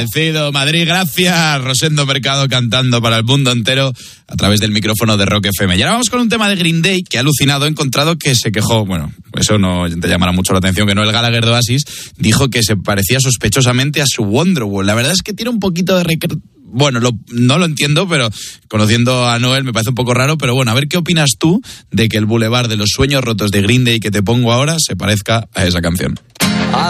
Agradecido, Madrid, gracias. Rosendo Mercado cantando para el mundo entero a través del micrófono de Rock FM. Y ahora vamos con un tema de Green Day que ha alucinado. He encontrado que se quejó, bueno, eso no te llamará mucho la atención, que Noel Gallagher de Oasis dijo que se parecía sospechosamente a su Wonderwall. La verdad es que tiene un poquito de bueno, no lo entiendo, pero conociendo a Noel me parece un poco raro, pero bueno, a ver qué opinas tú de que el Boulevard de los Sueños Rotos de Green Day que te pongo ahora se parezca a esa canción.